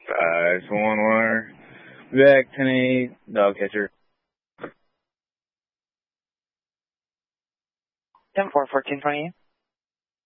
5-1 wire. Back 10-8, dog catcher. 10-4, 1428.